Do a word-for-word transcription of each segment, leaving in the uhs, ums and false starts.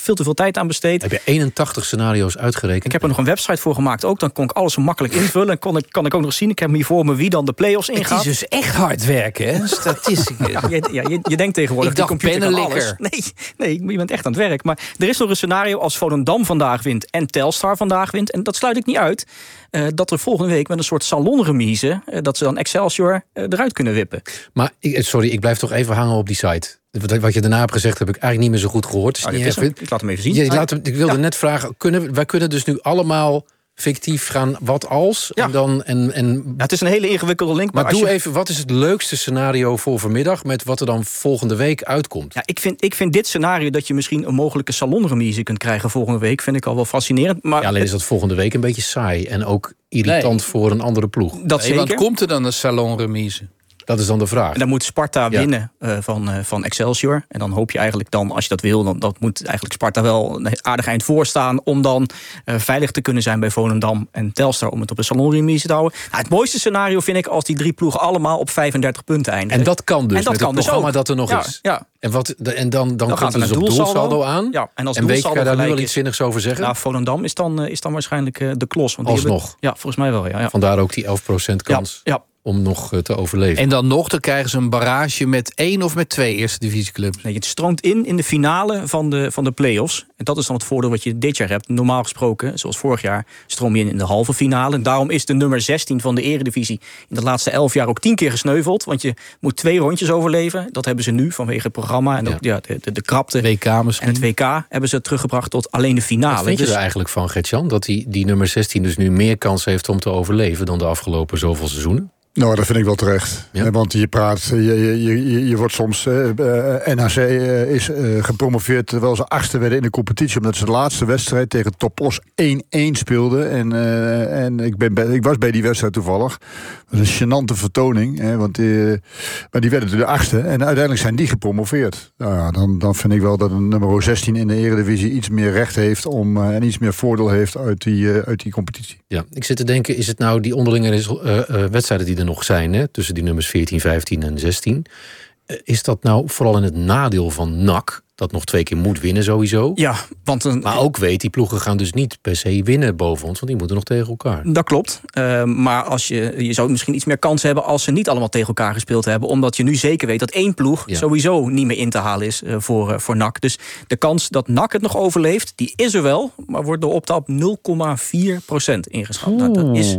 veel te veel tijd aan besteed. Heb je eenentachtig scenario's uitgerekend? Ik heb er nog een website voor gemaakt ook. Dan kon ik alles zo makkelijk invullen. En kon ik, kan ik ook nog zien, ik heb hier voor me wie dan de play-offs ingaat. Het is dus echt hard werken, hè? Statistieken. Ja, je, ja, je, je denkt tegenwoordig, ik dacht die computer kan alles. pennenlikker. Nee, nee, je bent echt aan het werk. Maar er is nog een scenario als Volendam vandaag wint en Telstar vandaag wint. En dat sluit ik niet uit. Uh, dat er volgende week met een soort salonremise, uh, dat ze dan Excelsior uh, eruit kunnen wippen. Maar, sorry, ik blijf toch even hangen op die site. Wat je daarna hebt gezegd, heb ik eigenlijk niet meer zo goed gehoord. Dus oh, niet is even... Ik laat hem even zien. Ja, ik, laat hem, ik wilde ja. net vragen, kunnen, wij kunnen dus nu allemaal fictief gaan wat als? Ja. En dan, en, en... Ja, het is een hele ingewikkelde link. Maar, maar doe je... even, wat is het leukste scenario voor vanmiddag met wat er dan volgende week uitkomt? Ja, ik vind, ik vind dit scenario dat je misschien een mogelijke salonremise kunt krijgen volgende week, vind ik al wel fascinerend. Maar ja, alleen is dat volgende week een beetje saai en ook irritant nee. voor een andere ploeg. Dat nee, zeker. Want komt er dan een salonremise? Dat is dan de vraag. En dan moet Sparta ja. winnen uh, van, uh, van Excelsior. En dan hoop je eigenlijk dan, als je dat wil, dan dat moet eigenlijk Sparta wel een aardig eind voorstaan om dan uh, veilig te kunnen zijn bij Volendam en Telstar om het op een salonremise te houden. Nou, het mooiste scenario vind ik als die drie ploegen allemaal op vijfendertig punten eindigen. En dat kan dus en dat met kan het dus programma ook. dat er nog ja, is. Ja. En, wat, en dan, dan, dan, dan gaat er dus een op doelsaldo, doelsaldo aan. Ja, en als en weet je daar nu wel is, iets zinnigs over zeggen? Nou, Volendam is dan, uh, is dan waarschijnlijk uh, de klos. Want Alsnog? hebben, ja, volgens mij wel. Ja, ja. Vandaar ook die elf procent kans. Ja, ja. Om nog uh, te overleven. En dan nog, dan krijgen ze een barrage met één of met twee eerste divisieclubs. Nee, het stroomt in in de finale van de, van de play-offs. En dat is dan het voordeel wat je dit jaar hebt. Normaal gesproken, zoals vorig jaar, stroom je in in de halve finale. En daarom is de nummer zestien van de eredivisie in de laatste elf jaar ook tien keer gesneuveld. Want je moet twee rondjes overleven. Dat hebben ze nu vanwege het programma. En ook ja. Ja, de, de, de krapte. W K misschien. En het W K hebben ze teruggebracht tot alleen de finale. Wat vind je dus... er eigenlijk van, Gert-Jan? Dat die, die nummer zestien dus nu meer kans heeft om te overleven dan de afgelopen zoveel seizoenen? Nou, dat vind ik wel terecht. Ja. Want je praat, je, je, je, je wordt soms... Uh, N H C uh, is uh, gepromoveerd terwijl ze achtste werden in de competitie, omdat ze de laatste wedstrijd tegen Topos één-één speelden. En, uh, en ik, ben bij, ik was bij die wedstrijd toevallig. Dat is een gênante vertoning. Hè, want uh, maar die werden de achtste. En uiteindelijk zijn die gepromoveerd. Nou ja, dan, dan vind ik wel dat een nummer zestien in de eredivisie iets meer recht heeft om, uh, en iets meer voordeel heeft uit die, uh, uit die competitie. Ja, ik zit te denken, is het nou die onderlinge uh, uh, wedstrijden die er nog zijn, hè, tussen die nummers veertien, vijftien en zestien. Uh, is dat nou vooral in het nadeel van N A C, dat nog twee keer moet winnen sowieso? Ja, want een, maar ook weet, die ploegen gaan dus niet per se winnen boven ons, want die moeten nog tegen elkaar. Dat klopt. Uh, maar als je, je zou misschien iets meer kans hebben als ze niet allemaal tegen elkaar gespeeld hebben. Omdat je nu zeker weet dat één ploeg ja. sowieso niet meer in te halen is uh, voor, uh, voor N A C. Dus de kans dat N A C het nog overleeft, die is er wel. Maar wordt door Opta op nul komma vier procent ingeschat. Nou, dat is,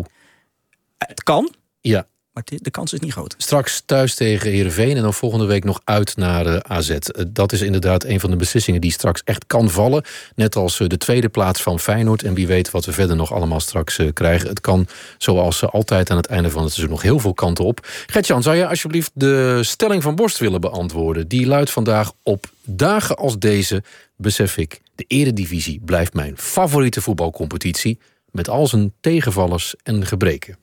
het kan. Ja. Maar de kans is niet groot. Straks thuis tegen Heerenveen en dan volgende week nog uit naar uh, A Z. Uh, dat is inderdaad een van de beslissingen die straks echt kan vallen. Net als uh, de tweede plaats van Feyenoord. En wie weet wat we verder nog allemaal straks uh, krijgen. Het kan, zoals uh, altijd aan het einde van het seizoen, nog heel veel kanten op. Gert-Jan, zou je alsjeblieft de stelling van Borst willen beantwoorden? Die luidt vandaag: op dagen als deze besef ik, de Eredivisie blijft mijn favoriete voetbalcompetitie, met al zijn tegenvallers en gebreken.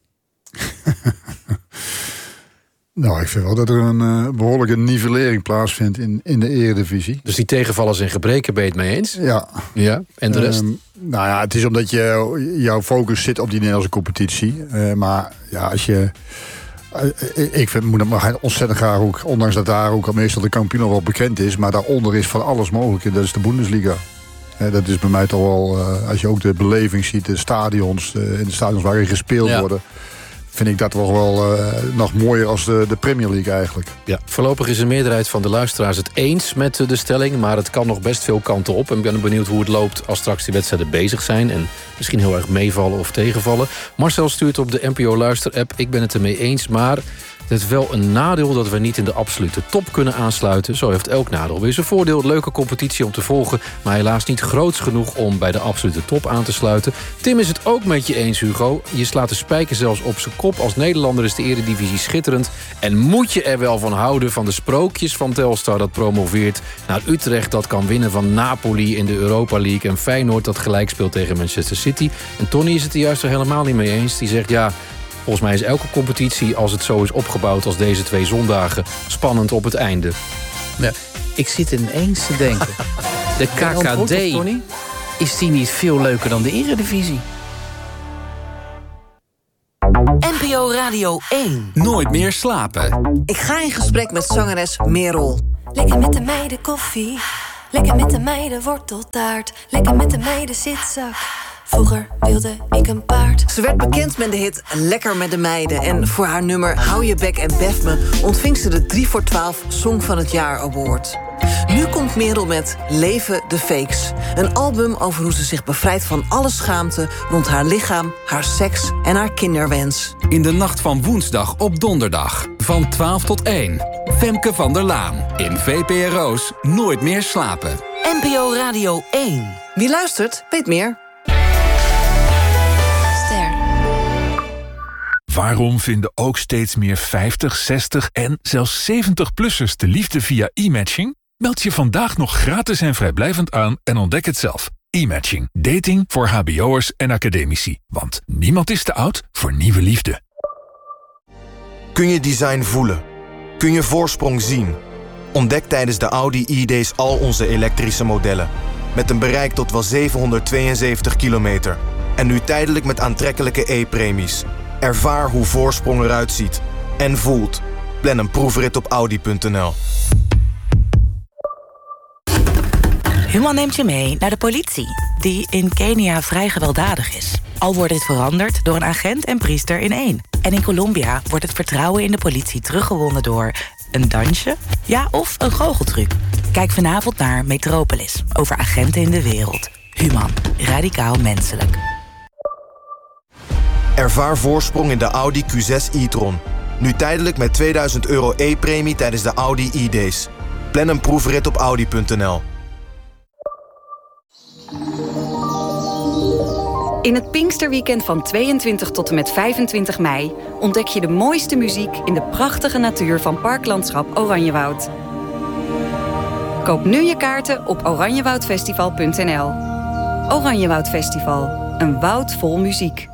Nou, ik vind wel dat er een uh, behoorlijke nivellering plaatsvindt in, in de Eredivisie. Dus die tegenvallers en gebreken ben je het mee eens? Ja. Ja, en de rest? Um, nou ja, het is omdat je, jouw focus zit op die Nederlandse competitie. Uh, maar ja, als je... Uh, ik vind, moet het maar ontzettend graag ook, ondanks dat daar ook al meestal de kampioen al wel bekend is, maar daaronder is van alles mogelijk. En dat is de Bundesliga. Uh, dat is bij mij toch wel, uh, als je ook de beleving ziet, de stadions, uh, in de stadions waarin gespeeld ja. worden, vind ik dat toch wel uh, nog mooier als de, de Premier League eigenlijk. Ja, voorlopig is een meerderheid van de luisteraars het eens met de stelling, maar het kan nog best veel kanten op. En ik ben benieuwd hoe het loopt als straks die wedstrijden bezig zijn en misschien heel erg meevallen of tegenvallen. Marcel stuurt op de N P O Luister-app: ik ben het ermee eens, maar het is wel een nadeel dat we niet in de absolute top kunnen aansluiten. Zo heeft elk nadeel weer zijn voordeel. Leuke competitie om te volgen, maar helaas niet groots genoeg om bij de absolute top aan te sluiten. Tim is het ook met je eens, Hugo. Je slaat de spijker zelfs op zijn kop. Als Nederlander is de Eredivisie schitterend. En moet je er wel van houden van de sprookjes van Telstar dat promoveert naar Utrecht, dat kan winnen van Napoli in de Europa League, en Feyenoord dat gelijk speelt tegen Manchester City. En Tony is het er juist er helemaal niet mee eens. Die zegt ja, volgens mij is elke competitie, als het zo is opgebouwd als deze twee zondagen, spannend op het einde. Ja, ik zit ineens te denken. De K K D, is die niet veel leuker dan de Eredivisie? N P O Radio één. Nooit meer slapen. Ik ga in gesprek met zangeres Merel. Lekker met de meiden koffie. Lekker met de meiden worteltaart. Lekker met de meiden zitzak. Vroeger wilde ik een paard. Ze werd bekend met de hit Lekker met de meiden. En voor haar nummer Hou je bek en bef me ontving ze de drie voor twaalf Song van het Jaar Award. Nu komt Merel met Leven de Fakes. Een album over hoe ze zich bevrijdt van alle schaamte rond haar lichaam, haar seks en haar kinderwens. In de nacht van woensdag op donderdag. Van twaalf tot één. Femke van der Laan. In V P R O's Nooit meer slapen. N P O Radio één. Wie luistert, weet meer. Waarom vinden ook steeds meer vijftig, zestig en zelfs zeventig-plussers de liefde via e-matching? Meld je vandaag nog gratis en vrijblijvend aan en ontdek het zelf. E-matching. Dating voor hbo'ers en academici. Want niemand is te oud voor nieuwe liefde. Kun je design voelen? Kun je voorsprong zien? Ontdek tijdens de Audi e-days al onze elektrische modellen. Met een bereik tot wel zevenhonderdtweeënzeventig kilometer. En nu tijdelijk met aantrekkelijke e-premies. Ervaar hoe voorsprong eruit ziet en voelt. Plan een proefrit op audi punt n l. Human neemt je mee naar de politie, die in Kenia vrij gewelddadig is. Al wordt dit veranderd door een agent en priester in één. En in Colombia wordt het vertrouwen in de politie teruggewonnen door een dansje, ja, of een goocheltruc. Kijk vanavond naar Metropolis, over agenten in de wereld. Human, radicaal menselijk. Ervaar voorsprong in de Audi Q zes e-tron. Nu tijdelijk met tweeduizend euro e-premie tijdens de Audi e-days. Plan een proefrit op audi punt n l. In het Pinksterweekend van tweeëntwintig tot en met vijfentwintig mei... ontdek je de mooiste muziek in de prachtige natuur van Parklandschap Oranjewoud. Koop nu je kaarten op oranjewoudfestival punt n l. Oranjewoud Festival, een woud vol muziek.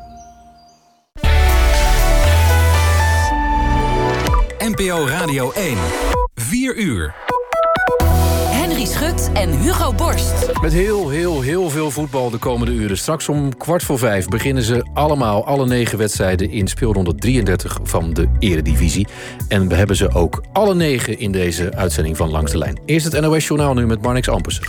N P O Radio één. vier uur. Henry Schut en Hugo Borst. Met heel, heel, heel veel voetbal de komende uren. Straks om kwart voor vijf beginnen ze allemaal, alle negen wedstrijden in speelronde drieëndertig van de Eredivisie. En we hebben ze ook alle negen in deze uitzending van Langs de Lijn. Eerst het N O S-journaal nu met Marnix Ampersen.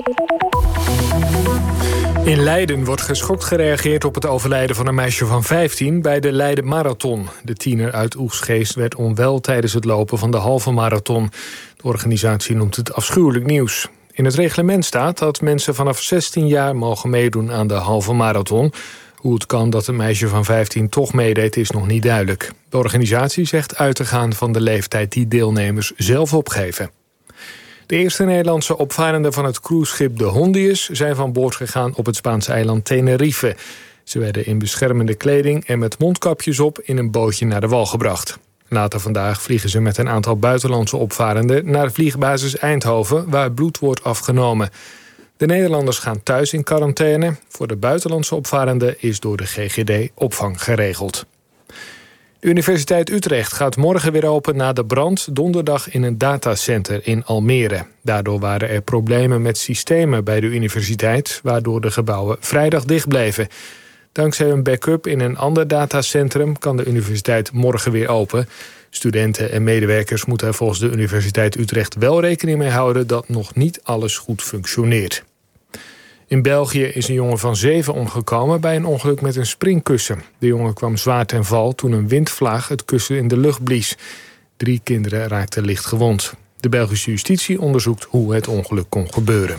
In Leiden wordt geschokt gereageerd op het overlijden van een meisje van vijftien... bij de Leiden Marathon. De tiener uit Oegstgeest werd onwel tijdens het lopen van de halve marathon. De organisatie noemt het afschuwelijk nieuws. In het reglement staat dat mensen vanaf zestien jaar mogen meedoen aan de halve marathon. Hoe het kan dat een meisje van vijftien toch meedeed is nog niet duidelijk. De organisatie zegt uit te gaan van de leeftijd die deelnemers zelf opgeven. De eerste Nederlandse opvarenden van het cruiseschip de Hondius zijn van boord gegaan op het Spaanse eiland Tenerife. Ze werden in beschermende kleding en met mondkapjes op in een bootje naar de wal gebracht. Later vandaag vliegen ze met een aantal buitenlandse opvarenden naar vliegbasis Eindhoven, waar bloed wordt afgenomen. De Nederlanders gaan thuis in quarantaine. Voor de buitenlandse opvarenden is door de G G D opvang geregeld. De Universiteit Utrecht gaat morgen weer open na de brand donderdag in een datacenter in Almere. Daardoor waren er problemen met systemen bij de universiteit, waardoor de gebouwen vrijdag dicht bleven. Dankzij een backup in een ander datacentrum kan de universiteit morgen weer open. Studenten en medewerkers moeten er volgens de Universiteit Utrecht wel rekening mee houden dat nog niet alles goed functioneert. In België is een jongen van zeven omgekomen bij een ongeluk met een springkussen. De jongen kwam zwaar ten val toen een windvlaag het kussen in de lucht blies. Drie kinderen raakten licht gewond. De Belgische justitie onderzoekt hoe het ongeluk kon gebeuren.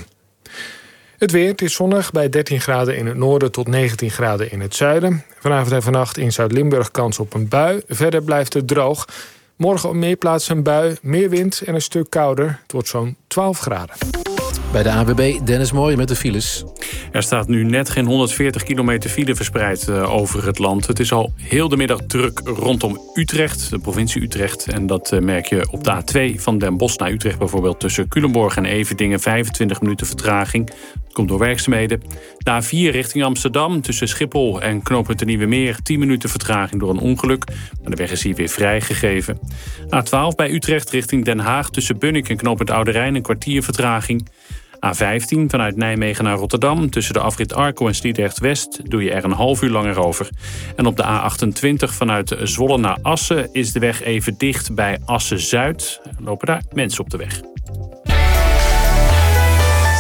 Het weer, het is zonnig bij dertien graden in het noorden tot negentien graden in het zuiden. Vanavond en vannacht in Zuid-Limburg kans op een bui. Verder blijft het droog. Morgen op meer plaatsen een bui, meer wind en een stuk kouder. Het wordt zo'n twaalf graden. Bij de A W B, Dennis Mooij met de files. Er staat nu net geen honderdveertig kilometer file verspreid uh, over het land. Het is al heel de middag druk rondom Utrecht, de provincie Utrecht. En dat uh, merk je op de A twee van Den Bosch naar Utrecht bijvoorbeeld. Tussen Culemborg en Everdingen, vijfentwintig minuten vertraging. Dat komt door werkzaamheden. De A vier richting Amsterdam, tussen Schiphol en knooppunt de Nieuwe Meer. tien minuten vertraging door een ongeluk. Maar de weg is hier weer vrijgegeven. A twaalf bij Utrecht richting Den Haag, tussen Bunnik en knooppunt Oude Rijn. Een kwartier vertraging. A vijftien vanuit Nijmegen naar Rotterdam. Tussen de afrit Arco en Sliedrecht-West doe je er een half uur langer over. En op de A achtentwintig vanuit Zwolle naar Assen is de weg even dicht bij Assen-Zuid. Er lopen daar mensen op de weg.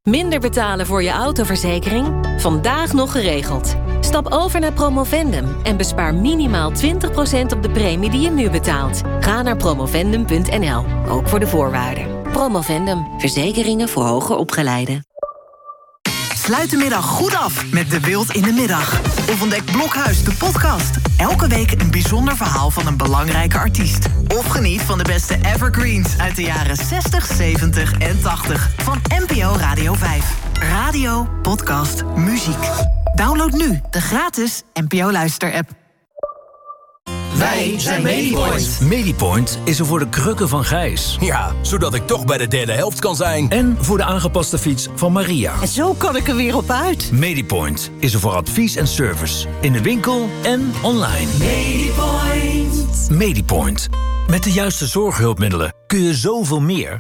Minder betalen voor je autoverzekering? Vandaag nog geregeld. Stap over naar Promovendum en bespaar minimaal twintig procent op de premie die je nu betaalt. Ga naar promovendum punt n l, ook voor de voorwaarden. Promovendum, verzekeringen voor hoger opgeleiden. Sluit de middag goed af met De Wild in de Middag. Of ontdek Blokhuis, de podcast. Elke week een bijzonder verhaal van een belangrijke artiest. Of geniet van de beste evergreens uit de jaren zestig, zeventig en tachtig. Van N P O Radio vijf. Radio, podcast, muziek. Download nu de gratis N P O Luister-app. Wij zijn Medipoint. Medipoint is er voor de krukken van Gijs. Ja, zodat ik toch bij de derde helft kan zijn. En voor de aangepaste fiets van Maria. En zo kan ik er weer op uit. Medipoint is er voor advies en service. In de winkel en online. Medipoint. Medipoint. Met de juiste zorghulpmiddelen kun je zoveel meer.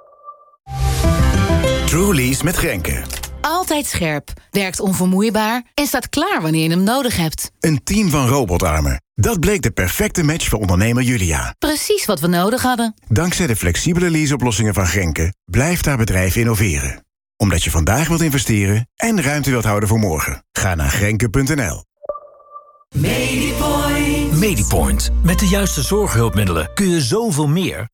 Truly's met Grenke. Altijd scherp, werkt onvermoeibaar en staat klaar wanneer je hem nodig hebt. Een team van robotarmen. Dat bleek de perfecte match voor ondernemer Julia. Precies wat we nodig hadden. Dankzij de flexibele leaseoplossingen van Grenke blijft haar bedrijf innoveren. Omdat je vandaag wilt investeren en ruimte wilt houden voor morgen. Ga naar grenke punt n l. Medipoint. Medipoint. Met de juiste zorghulpmiddelen kun je zoveel meer.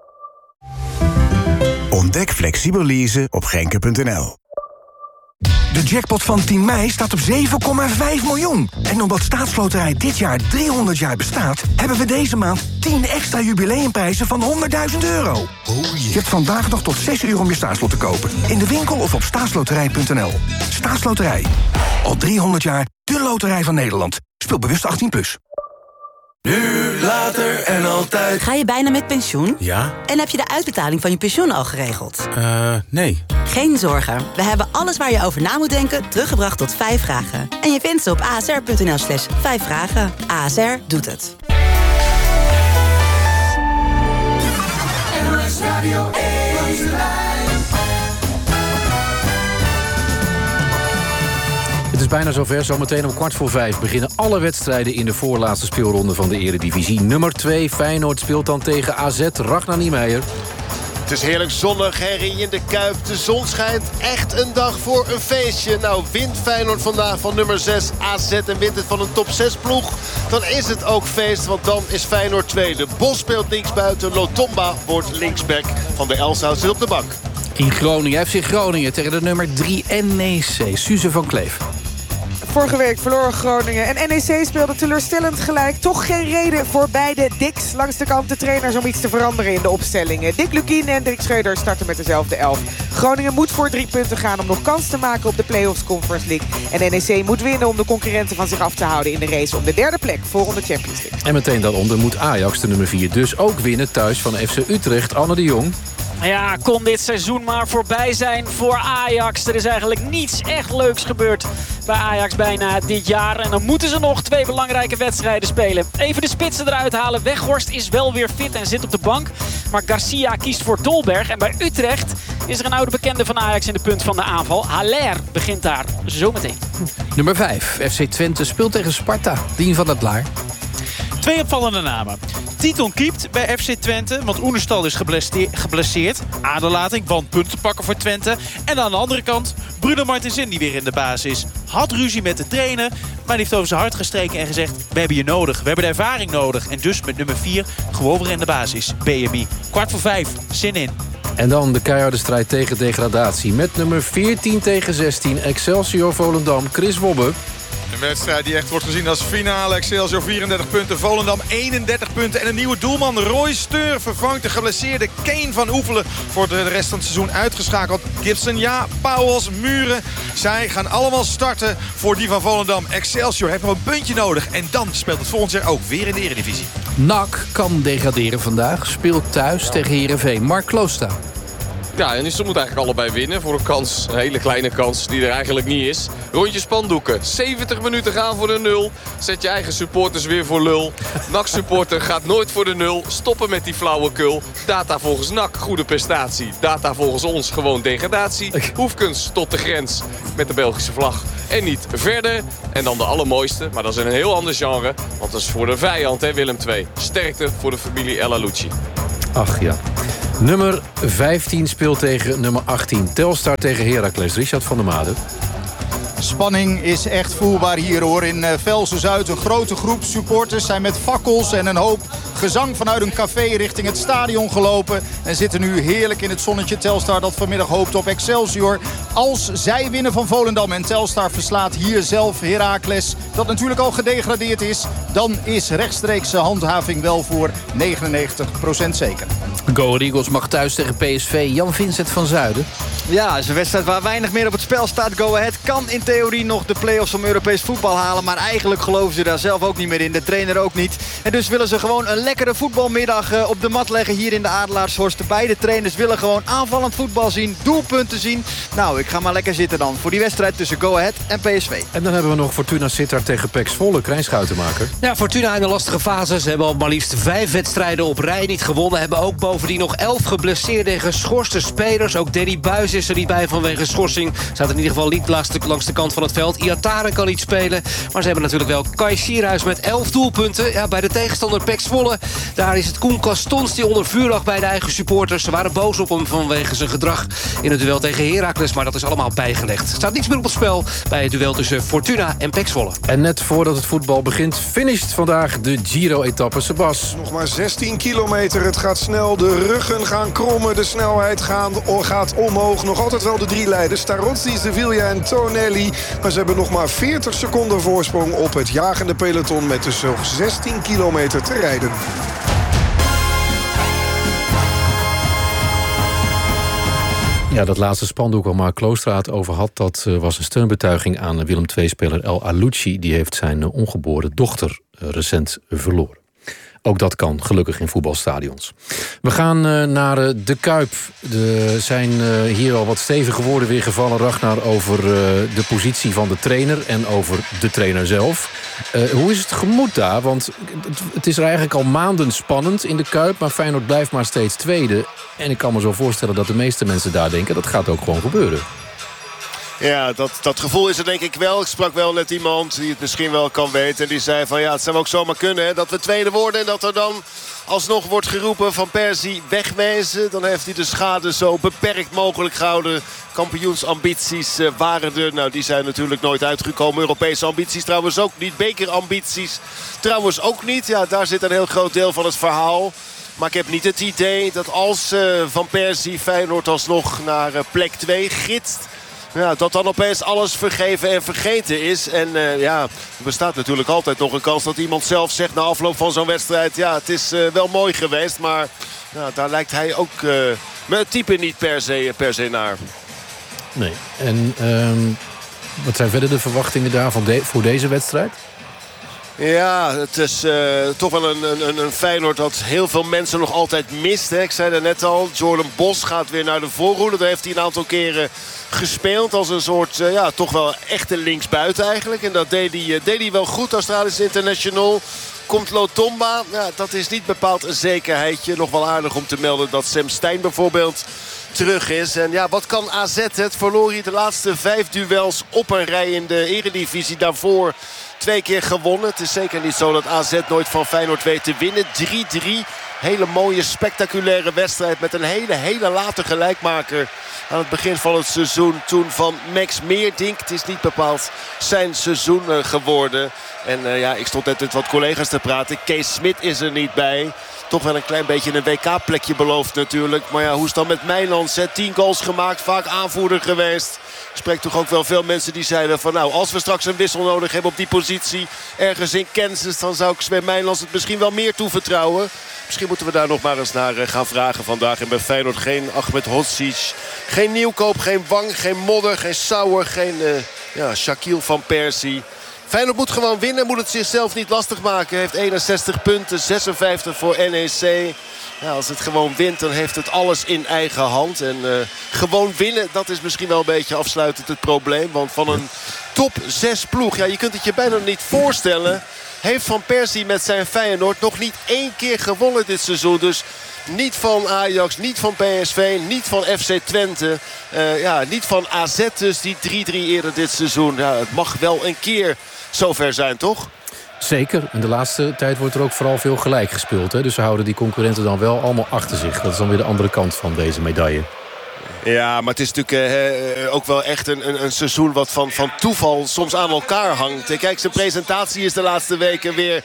Ontdek flexibel leasen op grenke punt n l. De jackpot van tien mei staat op zeven komma vijf miljoen. En omdat Staatsloterij dit jaar driehonderd jaar bestaat, hebben we deze maand tien extra jubileumprijzen van honderdduizend euro. Oh yeah. Je hebt vandaag nog tot zes uur om je staatslot te kopen. In de winkel of op staatsloterij punt n l. Staatsloterij. Al driehonderd jaar de loterij van Nederland. Speel bewust achttien plus. Nu, later en altijd. Ga je bijna met pensioen? Ja. En heb je de uitbetaling van je pensioen al geregeld? Eh, uh, nee. Geen zorgen. We hebben alles waar je over na moet denken teruggebracht tot vijf vragen. En je vindt ze op a s r punt n l slash vijf vragen. A S R doet het. N O S Radio één. Het is bijna zover. Zometeen om kwart voor vijf beginnen alle wedstrijden in de voorlaatste speelronde van de Eredivisie. Nummer twee, Feyenoord speelt dan tegen A Z. Ragnar Niemeyer. Het is heerlijk zonnig, Harry, in de Kuip. De zon schijnt, echt een dag voor een feestje. Nou, wint Feyenoord vandaag van nummer zes A Z en wint het van een top zes ploeg. Dan is het ook feest, want dan is Feyenoord tweede. Bos speelt linksbuiten, Lotomba wordt linksback. Van der Elshout zit op de bank. In Groningen, F C Groningen tegen de nummer drie N E C, Suze van Kleef. Vorige week verloor Groningen en N E C speelde teleurstellend gelijk. Toch geen reden voor beide Dicks langs de kant de trainers om iets te veranderen in de opstellingen. Dick Lukien en Dirk Schreuder starten met dezelfde elf. Groningen moet voor drie punten gaan om nog kans te maken op de Play-offs Conference League. En N E C moet winnen om de concurrenten van zich af te houden in de race om de derde plek voor de Champions League. En meteen daaronder moet Ajax, de nummer vier, dus ook winnen thuis van F C Utrecht. Anne de Jong. Ja, kon dit seizoen maar voorbij zijn voor Ajax. Er is eigenlijk niets echt leuks gebeurd bij Ajax bijna dit jaar. En dan moeten ze nog twee belangrijke wedstrijden spelen. Even de spitsen eruit halen. Weghorst is wel weer fit en zit op de bank. Maar Garcia kiest voor Dolberg. En bij Utrecht is er een oude bekende van Ajax in de punt van de aanval. Haller begint daar zometeen. Nummer vijf, F C Twente speelt tegen Sparta. Dien van het Laar. Twee opvallende namen. Titon keept bij F C Twente, want Oenerstal is geblesseerd. Aderlating, want punten pakken voor Twente. En aan de andere kant, Bruno Martensin die weer in de basis is. Had ruzie met de trainer, maar die heeft over zijn hart gestreken en gezegd... we hebben je nodig, we hebben de ervaring nodig. En dus met nummer vier gewoon weer in de basis, B M I. Kwart voor vijf, zin in. En dan de keiharde strijd tegen degradatie. Met nummer veertien tegen zestien, Excelsior Volendam, Chris Wobbe. Een wedstrijd die echt wordt gezien als finale. Excelsior vierendertig punten, Volendam eenendertig punten. En een nieuwe doelman, Roy Steur, vervangt de geblesseerde Kane van Oefelen. Voor de rest van het seizoen uitgeschakeld. Gibson, ja, Pauwels, Muren. Zij gaan allemaal starten voor die van Volendam. Excelsior heeft nog een puntje nodig. En dan speelt het volgend jaar ook weer in de Eredivisie. N A C kan degraderen vandaag. Speelt thuis tegen Heerenveen. Mark Klooster. Ja, en ze moeten eigenlijk allebei winnen voor een kans, een hele kleine kans die er eigenlijk niet is. Rondje spandoeken, zeventig minuten gaan voor de nul. Zet je eigen supporters weer voor lul. N A C-supporter gaat nooit voor de nul. Stoppen met die flauwekul. Data volgens N A C, goede prestatie. Data volgens ons, gewoon degradatie. Hoefkens tot de grens met de Belgische vlag. En niet verder. En dan de allermooiste, maar dat is een heel ander genre. Want dat is voor de vijand, hè, Willem twee. Sterkte voor de familie El Alouchi. Ach ja. Nummer vijftien speelt tegen nummer achttien. Telstar tegen Heracles. Richard van der Made. Spanning is echt voelbaar hier hoor. In Velsen-Zuid een grote groep supporters zijn met fakkels en een hoop gezang vanuit een café richting het stadion gelopen. En zitten nu heerlijk in het zonnetje. Telstar dat vanmiddag hoopt op Excelsior. Als zij winnen van Volendam en Telstar verslaat hier zelf Heracles, dat natuurlijk al gedegradeerd is, dan is rechtstreekse handhaving wel voor negenennegentig procent zeker. Go Ahead Eagles mag thuis tegen P S V. Jan-Vincent van Zuiden. Ja, het is een wedstrijd waar weinig meer op het spel staat. Go Ahead kan in theorie nog de play-offs om Europees voetbal halen. Maar eigenlijk geloven ze daar zelf ook niet meer in. De trainer ook niet. En dus willen ze gewoon een lekkere voetbalmiddag op de mat leggen hier in de Adelaarshorst. De beide trainers willen gewoon aanvallend voetbal zien. Doelpunten zien. Nou, ik ga maar lekker zitten dan voor die wedstrijd tussen Go Ahead en P S V. En dan hebben we nog Fortuna Sittard tegen P E X Zwolle. Krijn Schuitenmaker. Ja, Fortuna in een lastige fase. Ze hebben al maar liefst vijf wedstrijden op rij niet gewonnen. Hebben ook bovendien nog elf geblesseerde en geschorste spelers. Ook Danny Buijs is er niet bij vanwege schorsing. Staat in ieder geval niet langs de, langs de kant van het veld. Iataren kan niet spelen. Maar ze hebben natuurlijk wel Kai Sierhuis met elf doelpunten. Ja, bij de tegenstander P E X Zwolle. Daar is het Koen Castons die onder vuur lag bij de eigen supporters. Ze waren boos op hem vanwege zijn gedrag in het duel tegen Heracles. Maar dat is allemaal bijgelegd. Er staat niets meer op het spel bij het duel tussen Fortuna en P E X Zwolle. En net voordat het voetbal begint, finisht vandaag de Giro-etappe. Sebas. Nog maar zestien kilometer. Het gaat snel. De ruggen gaan krommen. De snelheid gaan, gaat omhoog. Nog altijd wel de drie leiders. Starozzi, Sevilla en Tonelli. Maar ze hebben nog maar veertig seconden voorsprong op het jagende peloton. Met dus nog zestien kilometer te rijden. Ja, dat laatste spandoek waar Mark Kloostraat over had, dat uh, was een steunbetuiging aan Willem twee-speler El Alouchi. Die heeft zijn uh, ongeboren dochter uh, recent verloren. Ook dat kan, gelukkig in voetbalstadions. We gaan uh, naar uh, de Kuip. Er zijn uh, hier al wat stevige woorden weer gevallen, Ragnar, over uh, de positie van de trainer en over de trainer zelf. Uh, hoe is het gemoed daar? Want het, het is er eigenlijk al maanden spannend in de Kuip, maar Feyenoord blijft maar steeds tweede. En ik kan me zo voorstellen dat de meeste mensen daar denken, dat gaat ook gewoon gebeuren. Ja, dat, dat gevoel is er denk ik wel. Ik sprak wel net iemand die het misschien wel kan weten. En die zei van ja, het zou ook zomaar kunnen hè, dat we tweede worden. En dat er dan alsnog wordt geroepen van Persie wegwezen. Dan heeft hij de schade zo beperkt mogelijk gehouden. Kampioensambities uh, waren er. Nou, die zijn natuurlijk nooit uitgekomen. Europese ambities trouwens ook niet. Bekerambities trouwens ook niet. Ja, daar zit een heel groot deel van het verhaal. Maar ik heb niet het idee dat als uh, Van Persie Feyenoord alsnog naar uh, plek twee gidst, ja, dat dan opeens alles vergeven en vergeten is. En uh, ja, er bestaat natuurlijk altijd nog een kans dat iemand zelf zegt na afloop van zo'n wedstrijd, ja, het is uh, wel mooi geweest, maar ja, daar lijkt hij ook uh, met het type niet per se, per se naar. Nee. En um, wat zijn verder de verwachtingen daar van de, voor deze wedstrijd? Ja, het is uh, toch wel een, een, een Feyenoord dat heel veel mensen nog altijd mist. Hè. Ik zei het net al, Jordan Bos gaat weer naar de voorhoede. Daar heeft hij een aantal keren gespeeld als een soort, uh, ja, toch wel echte linksbuiten eigenlijk. En dat deed hij, uh, deed hij wel goed, Australisch international. Komt Lotomba, ja, dat is niet bepaald een zekerheidje. Nog wel aardig om te melden dat Sam Stein bijvoorbeeld terug is. En ja, wat kan A Z? Het verloor hier de laatste vijf duels op een rij in de eredivisie. Daarvoor twee keer gewonnen. Het is zeker niet zo dat A Z nooit van Feyenoord weet te winnen. drie drie. Hele mooie, spectaculaire wedstrijd met een hele, hele late gelijkmaker aan het begin van het seizoen. Toen van Max Meerdink. Het is niet bepaald zijn seizoen uh, geworden. En uh, ja, ik stond net met wat collega's te praten. Kees Smit is er niet bij. Toch wel een klein beetje een W K-plekje beloofd natuurlijk. Maar ja, hoe is het dan met Mijnlands? tien goals gemaakt, vaak aanvoerder geweest. Ik spreek toch ook wel veel mensen die zeiden van nou, als we straks een wissel nodig hebben op die positie ergens in Kansas, dan zou ik Sven Mijnlands het misschien wel meer toevertrouwen. Misschien moeten we daar nog maar eens naar gaan vragen vandaag. En bij Feyenoord geen Ahmed Hodzic, geen Nieuwkoop, geen Wang, geen Modder, geen Sauer, geen uh, ja, Shaquille van Persie. Feyenoord moet gewoon winnen, moet het zichzelf niet lastig maken. Heeft eenenzestig punten, zesenvijftig voor N E C. Ja, als het gewoon wint, dan heeft het alles in eigen hand. En uh, gewoon winnen, dat is misschien wel een beetje afsluitend het probleem. Want van een top zes ploeg, ja, je kunt het je bijna niet voorstellen, heeft Van Persie met zijn Feyenoord nog niet één keer gewonnen dit seizoen. Dus niet van Ajax, niet van P S V, niet van F C Twente. Uh, ja, niet van A Z dus, die drie drie eerder dit seizoen. Ja, het mag wel een keer zover zijn, toch? Zeker. En de laatste tijd wordt er ook vooral veel gelijk gespeeld. Hè? Dus ze houden die concurrenten dan wel allemaal achter zich. Dat is dan weer de andere kant van deze medaille. Ja, maar het is natuurlijk uh, ook wel echt een, een, een seizoen wat van, van toeval soms aan elkaar hangt. Kijk, zijn presentatie is de laatste weken weer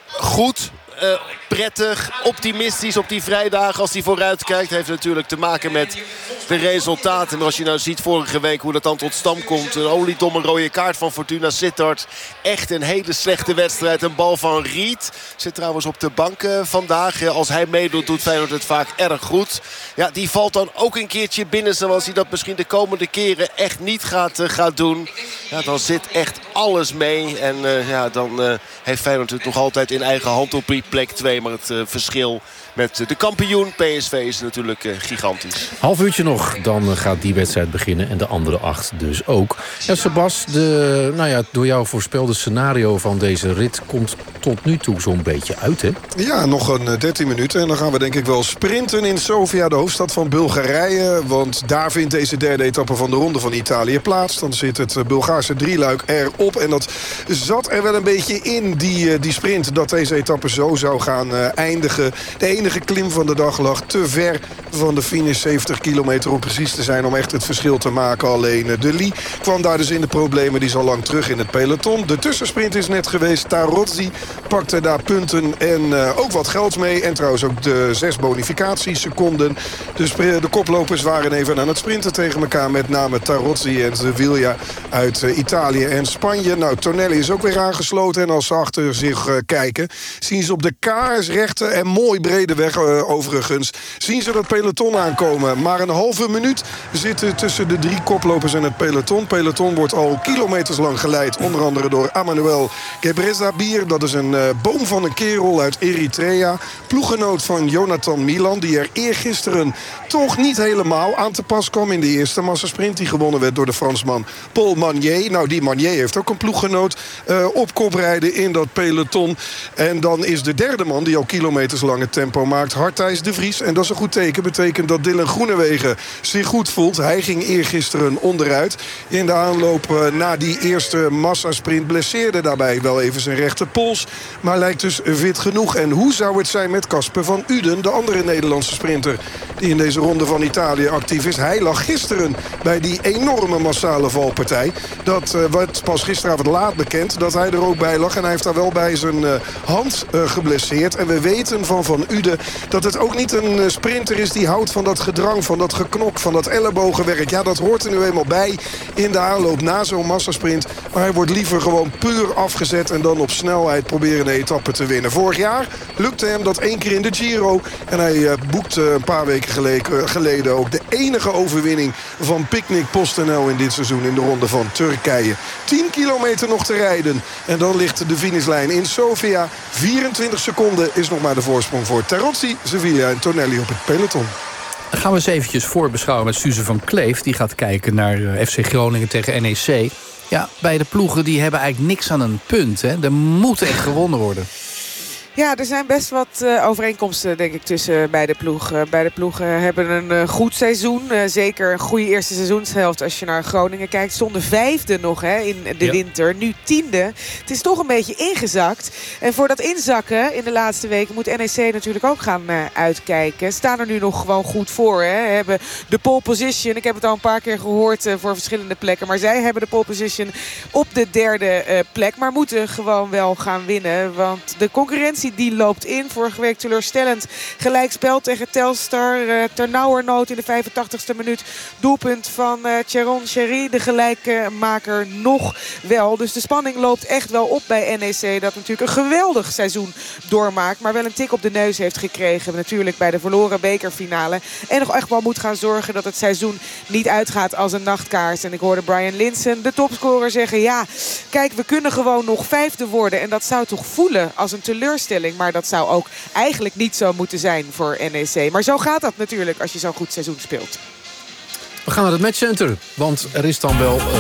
goed. Uh, prettig, optimistisch op die vrijdagen als hij vooruit kijkt. Heeft natuurlijk te maken met de resultaten. Maar als je nou ziet vorige week hoe dat dan tot stand komt. Een oliedomme rode kaart van Fortuna Sittard. Echt een hele slechte wedstrijd. Een bal van Riet. Zit trouwens op de bank uh, vandaag. Uh, als hij meedoet doet Feyenoord het vaak erg goed. Ja, die valt dan ook een keertje binnen. Zoals hij dat misschien de komende keren echt niet gaat, uh, gaat doen. Ja, dan zit echt alles mee. En uh, ja, dan uh, heeft Feyenoord het nog altijd in eigen hand op die plek twee. Maar het uh, verschil met de kampioen P S V is natuurlijk uh, gigantisch. Half uurtje nog, dan gaat die wedstrijd beginnen. En de andere acht dus ook. Ja, Sebas, de nou ja, door jou voorspelde scenario van deze rit komt tot nu toe zo'n beetje uit, hè? Ja, nog een dertien minuten. En dan gaan we denk ik wel sprinten in Sofia, de hoofdstad van Bulgarije. Want daar vindt deze derde etappe van de Ronde van Italië plaats. Dan zit het Bulgaarse drieluik erop. En dat zat er wel een beetje in, die, die sprint. Dat deze etappe zo zou gaan uh, eindigen. De enige klim van de dag lag te ver van de finish. zeventig kilometer om precies te zijn om echt het verschil te maken. Alleen uh, De Lie kwam daar dus in de problemen. Die is al lang terug in het peloton. De tussensprint is net geweest. Tarozzi pakte daar punten en uh, ook wat geld mee. En trouwens ook de zes bonificatieseconden. Dus de koplopers waren even aan het sprinten tegen elkaar. Met name Tarozzi en Sevilla uit uh, Italië en Spanje. Nou, Tonelli is ook weer aangesloten. En als ze achter zich uh, kijken, zien ze op de kaarsrechte en mooi brede weg uh, overigens. Zien ze dat peloton aankomen. Maar een halve minuut zitten tussen de drie koplopers en het peloton. Peloton wordt al kilometers lang geleid. Onder andere door Emmanuel Gebrselassie. Dat is een uh, boom van een kerel uit Eritrea. Ploeggenoot van Jonathan Milan. Die er eergisteren toch niet helemaal aan te pas kwam in de eerste massasprint. Die gewonnen werd door de Fransman Paul Magnier. Nou, die Magnier heeft ook een ploeggenoot uh, op kop rijden in dat peloton. En dan is de derde man die al kilometers lang het tempo maakt Hartijs de Vries. En dat is een goed teken. Betekent dat Dylan Groenewegen zich goed voelt. Hij ging eergisteren onderuit. In de aanloop uh, na die eerste massasprint blesseerde daarbij wel even zijn rechterpols. Maar lijkt dus fit genoeg. En hoe zou het zijn met Casper van Uden, de andere Nederlandse sprinter die in deze Ronde van Italië actief is? Hij lag gisteren bij die enorme massale valpartij. Dat uh, werd pas gisteravond laat bekend dat hij er ook bij lag. En hij heeft daar wel bij zijn uh, hand uh, geblesseerd. En we weten van Van Uden dat het ook niet een uh, sprinter is die houdt van dat gedrang, van dat geknok, van dat ellebogenwerk. Ja, dat hoort er nu eenmaal bij in de aanloop na zo'n massasprint. Maar hij wordt liever gewoon puur afgezet en dan op snelheid proberen een etappe te winnen. Vorig jaar lukte hem dat één keer in de Giro. En hij uh, boekte een paar weken geleden, uh, geleden ook de enige overwinning van Picnic PostNL in dit seizoen in de Ronde van Turkije. tien kilometer nog te rijden. En dan ligt de finishlijn in Sofia. vierentwintig seconden is nog maar de voorsprong voor Tarozzi, Sevilla en Tonelli op het peloton. Dan gaan we eens eventjes voorbeschouwen met Suze van Kleef. Die gaat kijken naar uh, F C Groningen tegen N E C. Ja, beide ploegen die hebben eigenlijk niks aan een punt. Hè. Er moet echt gewonnen worden. Ja, er zijn best wat uh, overeenkomsten, denk ik, tussen beide ploegen. Beide ploegen hebben een uh, goed seizoen. Uh, zeker een goede eerste seizoenshelft als je naar Groningen kijkt. Stonden vijfde nog hè, in de ja. winter. Nu tiende. Het is toch een beetje ingezakt. En voor dat inzakken in de laatste weken moet N E C natuurlijk ook gaan uh, uitkijken. Staan er nu nog gewoon goed voor. Hè. Hebben de pole position. Ik heb het al een paar keer gehoord uh, voor verschillende plekken. Maar zij hebben de pole position op de derde uh, plek. Maar moeten gewoon wel gaan winnen. Want de concurrentie die loopt in. Vorige week teleurstellend gelijkspel tegen Telstar. Uh, ternauwernood in de vijfentachtigste minuut. Doelpunt van uh, Cheron Sherry, de gelijkmaker, nog wel. Dus de spanning loopt echt wel op bij N E C. Dat natuurlijk een geweldig seizoen doormaakt. Maar wel een tik op de neus heeft gekregen. Natuurlijk bij de verloren bekerfinale. En nog echt wel moet gaan zorgen dat het seizoen niet uitgaat als een nachtkaars. En ik hoorde Brian Linssen, de topscorer, zeggen... ja, kijk, we kunnen gewoon nog vijfde worden. En dat zou toch voelen als een teleurstelling. Maar dat zou ook eigenlijk niet zo moeten zijn voor N E C. Maar zo gaat dat natuurlijk als je zo'n goed seizoen speelt. We gaan naar het matchcenter. Want er is dan wel uh,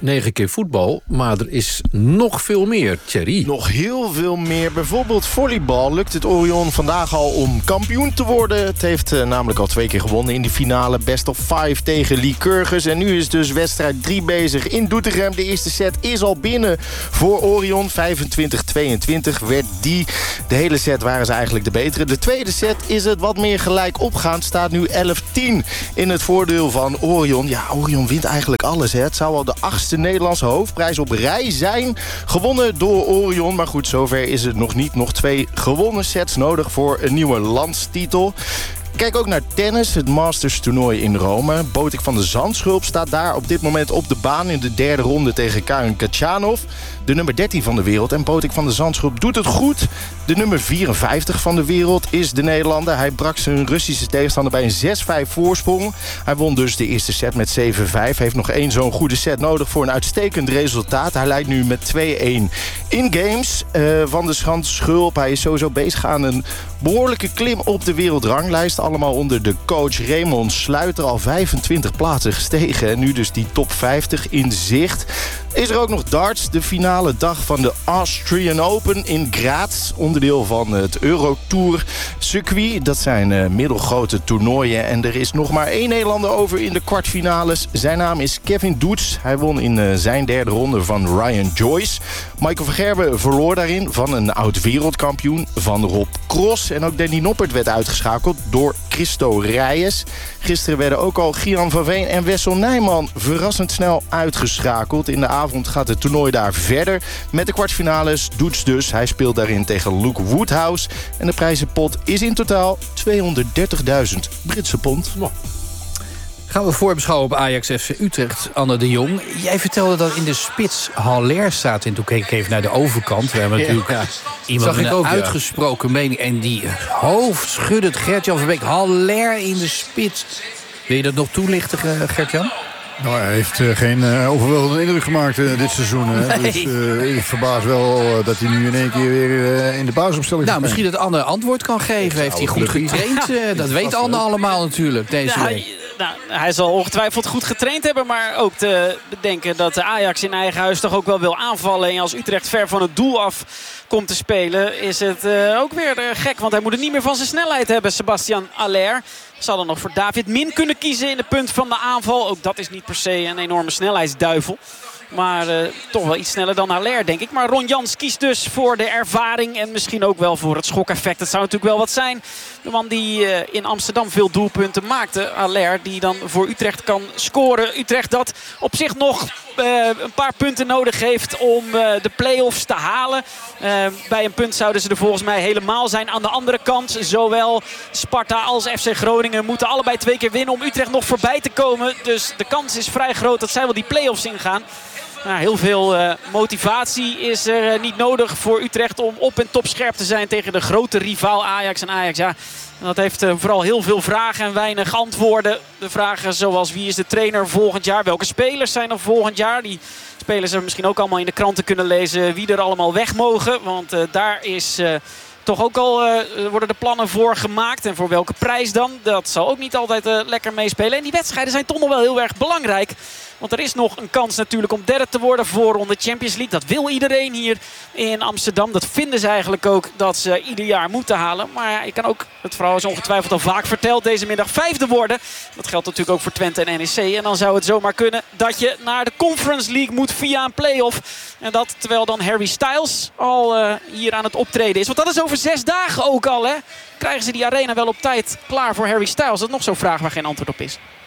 negen keer voetbal, maar er is nog veel meer, Thierry. Nog heel veel meer. Bijvoorbeeld volleybal lukt het Orion vandaag al om kampioen te worden. Het heeft uh, namelijk al twee keer gewonnen in die finale. Best of five tegen Lycurgus. En nu is dus wedstrijd drie bezig in Doetinchem. De eerste set is al binnen voor Orion. vijfentwintig tweeëntwintig werd die. De hele set waren ze eigenlijk de betere. De tweede set is het wat meer gelijk opgaand. Staat nu elf tien in het voordeel van Orion. Ja, Orion wint eigenlijk alles. Hè. Het zou al de achtste Nederlandse hoofdprijs op rij zijn. Gewonnen door Orion. Maar goed, zover is het nog niet. Nog twee gewonnen sets nodig voor een nieuwe landstitel. Kijk ook naar tennis, het Masters toernooi in Rome. Botik van de Zandschulp staat daar op dit moment op de baan in de derde ronde tegen Karen Khachanov. De nummer dertien van de wereld. En Botik van de Zandschulp doet het goed. De nummer vierenvijftig van de wereld is de Nederlander. Hij brak zijn Russische tegenstander bij een zes vijf voorsprong. Hij won dus de eerste set met zeven vijf. Heeft nog één zo'n goede set nodig voor een uitstekend resultaat. Hij leidt nu met twee-één in games. Uh, van de Zandschulp. Hij is sowieso bezig aan een behoorlijke klim op de wereldranglijst. Allemaal onder de coach Raymond Sluiter. Al vijfentwintig plaatsen gestegen. En nu dus die top vijftig in zicht. Is er ook nog darts, de finale dag van de Austrian Open in Graz. Onderdeel van het Eurotour circuit. Dat zijn uh, middelgrote toernooien. En er is nog maar één Nederlander over in de kwartfinales. Zijn naam is Kevin Doets. Hij won in uh, zijn derde ronde van Ryan Joyce. Michael van Gerwen verloor daarin van een oud-wereldkampioen van Rob Cross. En ook Danny Noppert werd uitgeschakeld door Christo Reyes. Gisteren werden ook al Gian van Veen en Wessel Nijman verrassend snel uitgeschakeld. In de avond gaat het toernooi daar verder met de kwartfinales. Doets dus. Hij speelt daarin tegen Luke Woodhouse. En de prijzenpot is in totaal tweehonderddertigduizend Britse pond. Wow. Gaan we voorbeschouwen op Ajax F C Utrecht, Anne de Jong. Jij vertelde dat in de spits Haller staat. En toen keek ik even naar de overkant. We hebben natuurlijk ja, iemand met een ook, uitgesproken ja. mening. En die hoofdschuddend Gert-Jan Verbeek. Haller in de spits. Wil je dat nog toelichten, Gert-Jan? Nou, hij heeft uh, geen uh, overweldigende indruk gemaakt uh, dit seizoen. Hè. Nee. Dus uh, ik verbaas wel uh, dat hij nu in één keer weer uh, in de basisopstelling Nou, misschien dat Anne antwoord kan geven. Heeft hij goed getraind? Uh, dat weet Anne allemaal natuurlijk, deze ja, week. Nou, hij zal ongetwijfeld goed getraind hebben. Maar ook te bedenken dat de Ajax in eigen huis toch ook wel wil aanvallen. En als Utrecht ver van het doel af komt te spelen, is het uh, ook weer uh, gek. Want hij moet het niet meer van zijn snelheid hebben, Sebastian Haller. Zal er nog voor David Min kunnen kiezen in de punt van de aanval. Ook dat is niet per se een enorme snelheidsduivel. Maar uh, toch wel iets sneller dan Haller, denk ik. Maar Ron Jans kiest dus voor de ervaring. En misschien ook wel voor het schokeffect. Het zou natuurlijk wel wat zijn. De man die uh, in Amsterdam veel doelpunten maakte. Haller, die dan voor Utrecht kan scoren. Utrecht dat op zich nog uh, een paar punten nodig heeft om uh, de play-offs te halen. Uh, bij een punt zouden ze er volgens mij helemaal zijn. Aan de andere kant, zowel Sparta als F C Groningen moeten allebei twee keer winnen om Utrecht nog voorbij te komen. Dus de kans is vrij groot dat zij wel die play-offs ingaan. Nou, heel veel uh, motivatie is er uh, niet nodig voor Utrecht om op en top scherp te zijn tegen de grote rivaal Ajax. En Ajax, ja, dat heeft uh, vooral heel veel vragen en weinig antwoorden. De vragen zoals wie is de trainer volgend jaar? Welke spelers zijn er volgend jaar? Die spelers hebben misschien ook allemaal in de kranten kunnen lezen wie er allemaal weg mogen. Want uh, daar is... Uh, Toch ook al uh, worden de plannen voor gemaakt. En voor welke prijs dan? Dat zal ook niet altijd uh, lekker meespelen. En die wedstrijden zijn toch nog wel heel erg belangrijk. Want er is nog een kans natuurlijk om derde te worden voor ronde Champions League. Dat wil iedereen hier in Amsterdam. Dat vinden ze eigenlijk ook dat ze ieder jaar moeten halen. Maar ja, je kan ook, het verhaal is ongetwijfeld al vaak verteld, deze middag vijfde worden. Dat geldt natuurlijk ook voor Twente en N E C. En dan zou het zomaar kunnen dat je naar de Conference League moet via een play-off. En dat terwijl dan Harry Styles al uh, hier aan het optreden is. Want dat is over zes dagen ook al, hè. Krijgen ze die arena wel op tijd klaar voor Harry Styles? Dat is nog zo'n vraag waar geen antwoord op is.